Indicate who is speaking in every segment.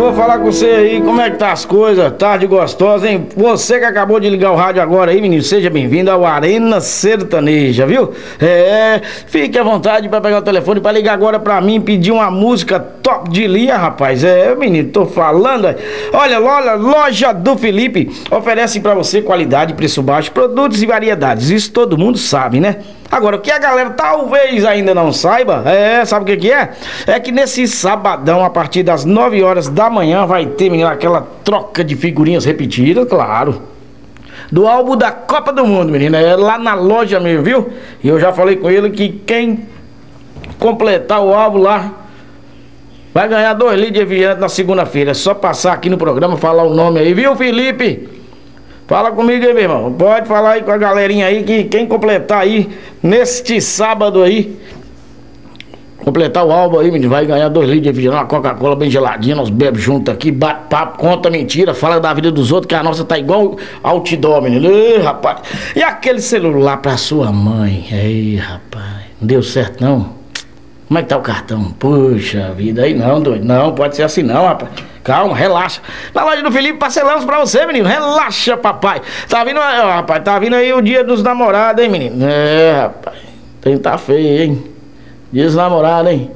Speaker 1: vou falar com você aí, como é que tá as coisas? Tarde gostosa, hein? Você que acabou de ligar o rádio agora aí, menino, seja bem-vindo ao Arena Sertaneja, viu? Fique à vontade pra pegar o telefone, pra ligar agora pra mim, pedir uma música top de linha, rapaz. Menino, tô falando. Olha, Loja do Felipe oferece pra você qualidade, preço baixo, produtos e variedades. Isso todo mundo sabe, né? Agora, o que a galera talvez ainda não saiba, sabe o que que é? É que nesse sabadão, a partir das 9 horas da manhã, vai ter, menino, aquela troca de figurinhas repetidas, claro, do álbum da Copa do Mundo, menino, lá na loja mesmo, viu? E eu já falei com ele que quem completar o álbum lá vai ganhar 2 litros de refrigerante na segunda-feira. É só passar aqui no programa, falar o nome aí, viu, Felipe? Fala comigo aí, meu irmão. Pode falar aí com a galerinha aí que quem completar aí neste sábado aí, completar o álbum aí, menino, vai ganhar 2 litros de refrigerante, uma Coca-Cola bem geladinha. Nós bebemos junto aqui, bate papo, conta mentira, fala da vida dos outros, que a nossa tá igual outdoor, menino. Ei, rapaz. E aquele celular pra sua mãe? Ei, rapaz, não deu certo não? Como é que tá o cartão? Puxa vida, aí não, doido. Não, pode ser assim não, rapaz. Calma, relaxa. Na loja do Felipe, parcelamos pra você, menino. Relaxa, papai. Tá vindo, rapaz, tá vindo aí o dia dos namorados, hein, menino? Rapaz, tem que tá feio, hein? Dia dos namorados, hein?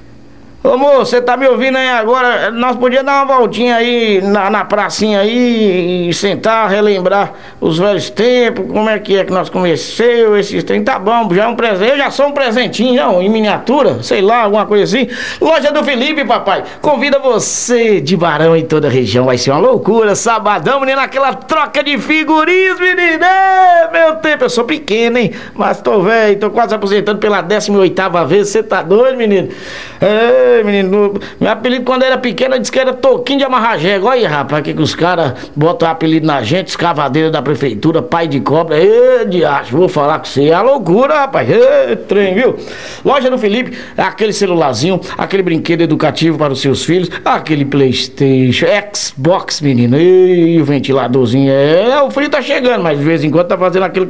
Speaker 1: Ô, moço, você tá me ouvindo aí agora? Nós podíamos dar uma voltinha aí na pracinha aí e sentar, relembrar os velhos tempos, como é que nós conhecemos esses tempos. Tá bom, já é um presente. Eu já sou um presentinho, não, em miniatura, sei lá, alguma coisa assim. Loja do Felipe, papai, convida você de Barão em toda a região. Vai ser uma loucura, sabadão, menino, aquela troca de figurinhas, menino. Meu tempo, eu sou pequeno, hein? Mas tô velho, tô quase aposentando pela 18ª vez. Você tá doido, menino? Menino, meu apelido quando era pequeno eu disse que era Toquinho de amarrar jega. Olha aí, rapaz, que os caras botam apelido na gente, escavadeira da prefeitura, pai de cobra. Diacho, vou falar com você, é a loucura, rapaz. Trem, viu? Loja do Felipe, aquele celularzinho, aquele brinquedo educativo para os seus filhos, aquele PlayStation, Xbox, menino, e o ventiladorzinho. O frio tá chegando, mas de vez em quando tá fazendo aquele